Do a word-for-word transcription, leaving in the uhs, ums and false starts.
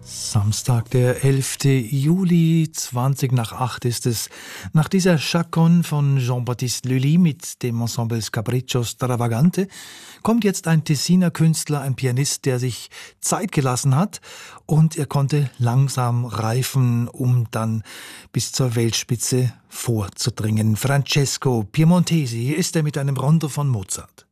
Samstag, der elfte Juli, zwanzig nach acht ist es. Nach dieser Chaconne von Jean-Baptiste Lully mit dem Ensemble Capriccio Stravagante kommt jetzt ein Tessiner Künstler, ein Pianist, der sich Zeit gelassen hat, und er konnte langsam reifen, um dann bis zur Weltspitze vorzudringen. Francesco Piemontesi, hier ist er mit einem Rondo von Mozart.